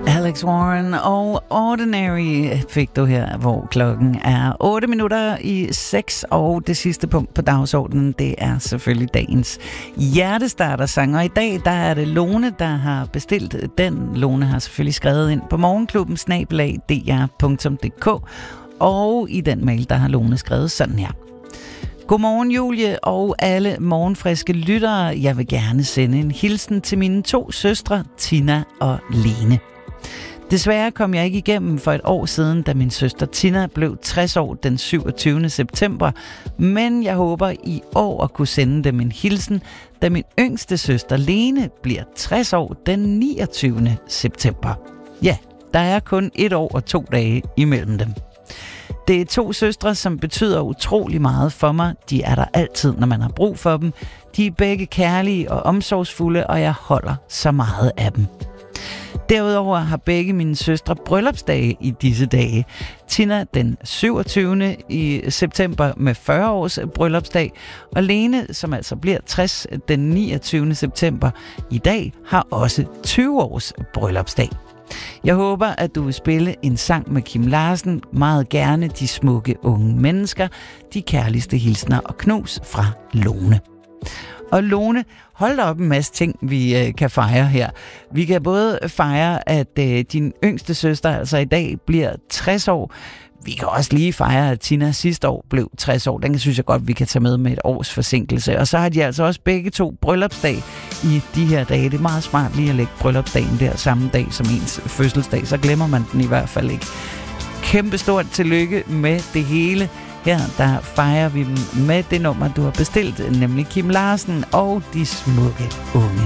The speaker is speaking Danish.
Alex Warren og Ordinary fik du her, hvor klokken er 8:06, og det sidste punkt på dagsordenen, det er selvfølgelig dagens hjertestarter-sang. Og i dag, der er det Lone, der har bestilt den. Lone har selvfølgelig skrevet ind på morgenklubben@dr.dk, og i den mail, der har Lone skrevet sådan her. Godmorgen Julie og alle morgenfriske lyttere. Jeg vil gerne sende en hilsen til mine 2 søstre, Tina og Lene. Desværre kom jeg ikke igennem for et år siden, da min søster Tina blev 60 år den 27. september, men jeg håber i år at kunne sende dem en hilsen, da min yngste søster Lene bliver 60 år den 29. september. Ja, der er kun 1 år og 2 dage imellem dem. Det er 2 søstre, som betyder utrolig meget for mig. De er der altid, når man har brug for dem. De er begge kærlige og omsorgsfulde, og jeg holder så meget af dem. Derudover har begge mine søstre bryllupsdage i disse dage. Tina den 27. i september med 40 års bryllupsdag, og Lene, som altså bliver 60 den 29. september i dag, har også 20 års bryllupsdag. Jeg håber, at du vil spille en sang med Kim Larsen, meget gerne De smukke unge mennesker, de kærligste hilsner og knus fra Lone. Og Lone, hold da op en masse ting, vi kan fejre her. Vi kan både fejre, at din yngste søster altså i dag bliver 60 år. Vi kan også lige fejre, at Tina sidste år blev 60 år. Den synes jeg godt, vi kan tage med et års forsinkelse. Og så har de altså også begge 2 bryllupsdag i de her dage. Det er meget smart lige at lægge bryllupsdagen der samme dag som ens fødselsdag. Så glemmer man den i hvert fald ikke. Kæmpestort tillykke med det hele. Her der fejrer vi dem med det nummer, du har bestilt, nemlig Kim Larsen og De smukke unge